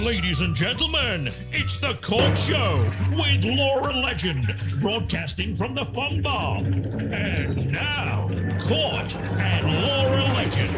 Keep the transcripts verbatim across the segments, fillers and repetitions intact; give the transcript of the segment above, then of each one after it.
Ladies and gentlemen, it's the Court Show with Laura Legend, broadcasting from the Fun Bar. And now, Court and Laura Legend.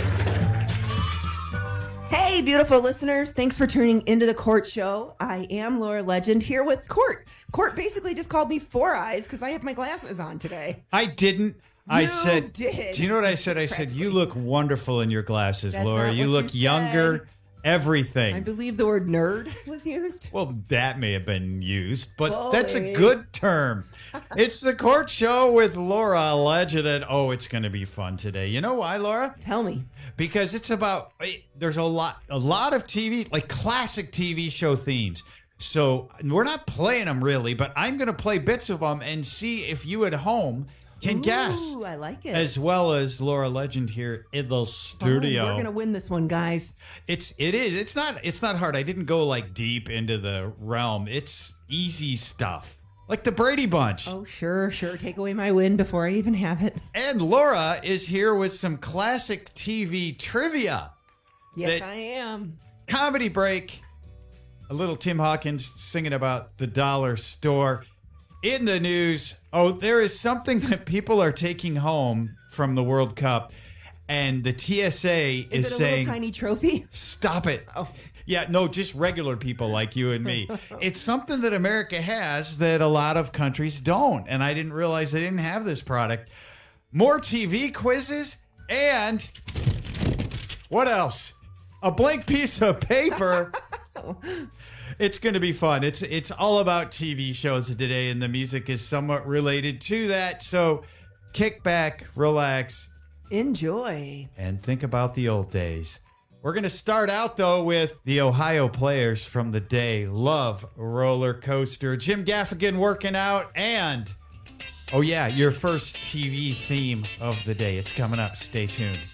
Hey, beautiful listeners. Thanks for tuning into the Court Show. I am Laura Legend here with Court. Court basically just called me Four Eyes because I have my glasses on today. I didn't. I You said, did. do you know what I said? I said, you look wonderful in your glasses, That's Laura. not You what look you younger, said. everything. I believe the word nerd was used. Well, that may have been used, but Bully. that's a good term. It's the Court Show with Laura Legend, and oh, it's going to be fun today. You know why, Laura? Tell me. Because it's about, there's a lot, a lot of T V, like classic T V show themes. So we're not playing them really, but I'm going to play bits of them and see if you at home can guess. Ooh, I like it. As well as Laura Legend here in the Oh, studio. we're gonna win this one, guys. It's it is. It's not it's not hard. I didn't go like deep into the realm. It's easy stuff. Like the Brady Bunch. Oh, sure, sure. Take away my win before I even have it. And Laura is here with some classic T V trivia. Yes, That- I am. Comedy break. A little Tim Hawkins singing about the dollar store. In the news, oh, there is something that people are taking home from the World Cup, and the T S A is, Is it a saying, little tiny trophy? stop it. Oh. Yeah, no, just regular people like you and me. It's something that America has that a lot of countries don't, and I didn't realize they didn't have this product. More T V quizzes, and what else? A blank piece of paper. It's going to be fun. It's it's all about T V shows today, and the music is somewhat related to that. So kick back, relax, Enjoy. and think about the old days. We're going to start out, though, with the Ohio players from the day. Love Roller Coaster. Jim Gaffigan working out, and, oh yeah, your first T V theme of the day. It's coming up. Stay tuned.